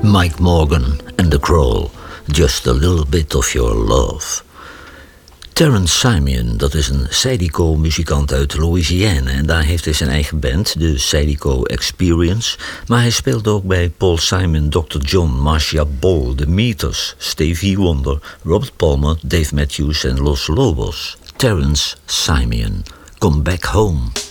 Mike Morgan en The Crawl, Just a Little Bit of Your Love. Terrence Simeon, dat is een Zydeco-muzikant uit Louisiana en daar heeft hij zijn eigen band, de Zydeco Experience. Maar hij speelt ook bij Paul Simon, Dr. John, Marcia Ball, The Meters, Stevie Wonder, Robert Palmer, Dave Matthews en Los Lobos. Terrence Simeon, Come Back Home.